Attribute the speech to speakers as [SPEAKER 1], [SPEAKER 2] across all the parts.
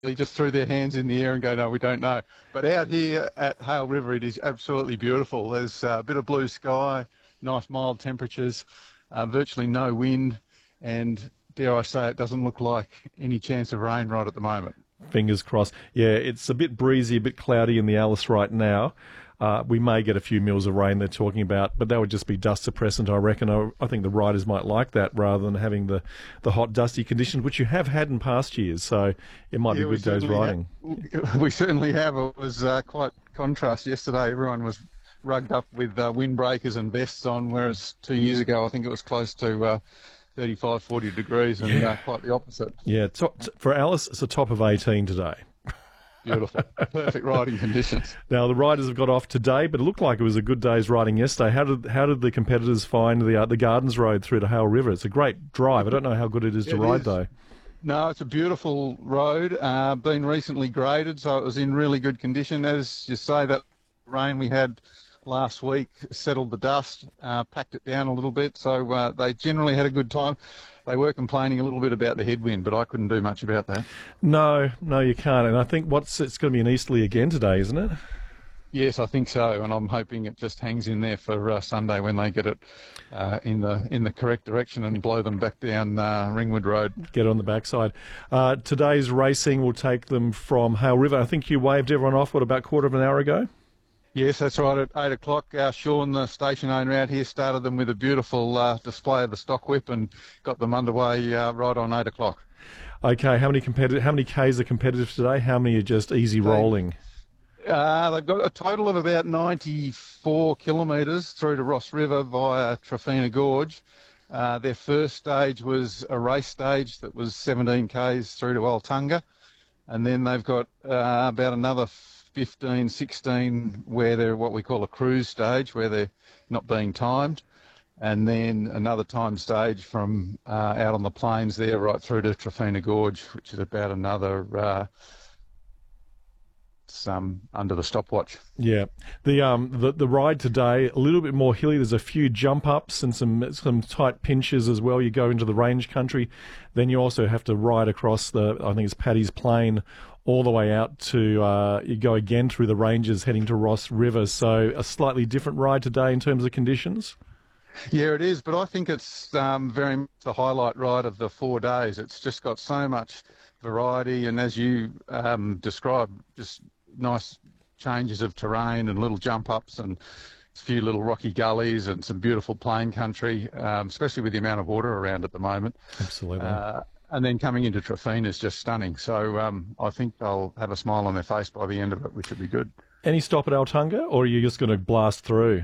[SPEAKER 1] They just threw their hands in the air and go, no, we don't know. But out here at Hale River, it is absolutely beautiful. There's a bit of blue sky, nice mild temperatures, virtually no wind, and dare I say, it doesn't look like any chance of rain right at the moment.
[SPEAKER 2] Fingers crossed. Yeah, it's a bit breezy, a bit cloudy in the Alice right now. We may get a few mils of rain they're talking about, but that would just be dust suppressant, I reckon. I think the riders might like that rather than having the hot, dusty conditions, which you have had in past years, so it might be a good day's riding.
[SPEAKER 1] We certainly have. It was quite contrast yesterday. Everyone was rugged up with windbreakers and vests on, whereas 2 years ago I think it was close to 35, 40 degrees and quite the opposite.
[SPEAKER 2] Yeah, for Alice, it's a top of 18 today.
[SPEAKER 1] Beautiful. Perfect riding conditions.
[SPEAKER 2] Now, the riders have got off today, but it looked like it was a good day's riding yesterday. How did the competitors find the Gardens Road through to Hale River? It's a great drive. I don't know how good it is to ride, though.
[SPEAKER 1] No, it's a beautiful road, been recently graded, so it was in really good condition. As you say, that rain we had last week settled the dust, packed it down a little bit, so they generally had a good time. They were complaining a little bit about the headwind, but I couldn't do much about that.
[SPEAKER 2] No, you can't. And I think it's going to be an easterly again today, isn't it?
[SPEAKER 1] Yes, I think so, and I'm hoping it just hangs in there for Sunday when they get it in the correct direction and blow them back down Ringwood Road.
[SPEAKER 2] Get on the backside. Today's racing will take them from Hale River. I think you waved everyone off, about quarter of an hour ago?
[SPEAKER 1] Yes, that's right. At 8 o'clock, Sean, the station owner out here, started them with a beautiful display of the stock whip and got them underway right on 8 o'clock.
[SPEAKER 2] Okay, how many Ks are competitive today? How many are just easy rolling?
[SPEAKER 1] They've got a total of about 94 kilometres through to Ross River via Trafina Gorge. Their first stage was a race stage that was 17 Ks through to Altunga. And then they've got about another 15, 16 where they're what we call a cruise stage, where they're not being timed. And then another time stage from out on the plains there right through to Trafina Gorge, which is about another under the stopwatch.
[SPEAKER 2] Yeah. The ride today, a little bit more hilly. There's a few jump ups and some tight pinches as well. You go into the range country. Then you also have to ride across I think it's Paddy's Plain, all the way out to, you go again through the ranges heading to Ross River. So a slightly different ride today in terms of conditions.
[SPEAKER 1] Yeah, it is, but I think it's very much the highlight ride of the 4 days. It's just got so much variety, and as you described, just nice changes of terrain and little jump ups and a few little rocky gullies and some beautiful plain country, especially with the amount of water around at the moment.
[SPEAKER 2] Absolutely.
[SPEAKER 1] And then coming into Trafina is just stunning. So I think they'll have a smile on their face by the end of it, which would be good.
[SPEAKER 2] Any stop at Altunga, or are you just going to blast through?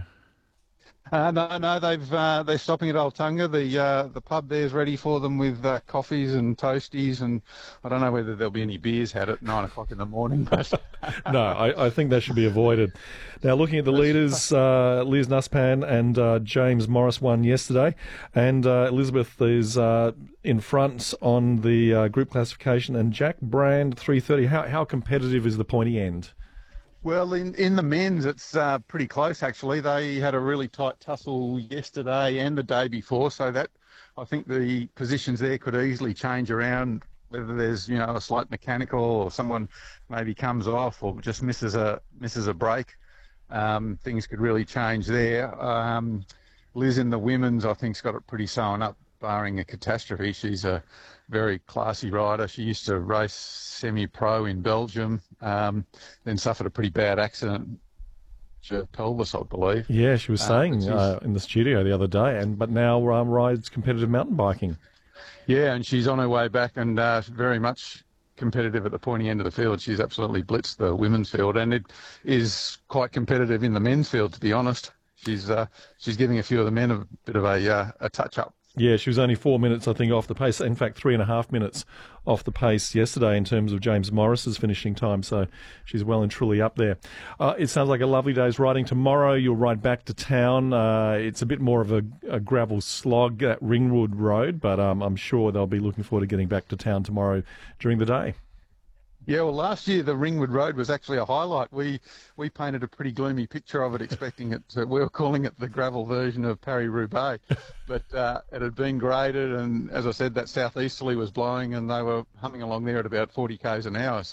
[SPEAKER 1] No, they're stopping at Altunga. The pub there's ready for them with coffees and toasties, and I don't know whether there'll be any beers had at 9 o'clock in the morning. But
[SPEAKER 2] no, I think that should be avoided. Now, looking at the leaders, Liz Nusspan and James Morris won yesterday, and Elizabeth is in front on the group classification, and Jack Brand 3:30. How competitive is the pointy end?
[SPEAKER 1] Well, in the men's, it's pretty close, actually. They had a really tight tussle yesterday and the day before, so that I think the positions there could easily change around, whether there's, a slight mechanical or someone maybe comes off or just misses a break. Things could really change there. Liz in the women's, I think, has got it pretty sewn up, barring a catastrophe. She's a very classy rider. She used to race semi-pro in Belgium, then suffered a pretty bad accident, pelvis, I believe.
[SPEAKER 2] Yeah, she was saying in the studio the other day, but now rides competitive mountain biking.
[SPEAKER 1] Yeah, and she's on her way back and very much competitive at the pointy end of the field. She's absolutely blitzed the women's field, and it is quite competitive in the men's field, to be honest. She's giving a few of the men a bit of a touch-up.
[SPEAKER 2] Yeah, she was only 4 minutes, I think, off the pace. In fact, 3.5 minutes off the pace yesterday in terms of James Morris's finishing time. So she's well and truly up there. It sounds like a lovely day's riding. Tomorrow you'll ride back to town. It's a bit more of a gravel slog at Ringwood Road, but I'm sure they'll be looking forward to getting back to town tomorrow during the day.
[SPEAKER 1] Yeah, well, last year the Ringwood Road was actually a highlight. We painted a pretty gloomy picture of it, expecting it to, we were calling it the gravel version of Paris-Roubaix, but it had been graded, and as I said, that southeasterly was blowing, and they were humming along there at about 40 k's an hour.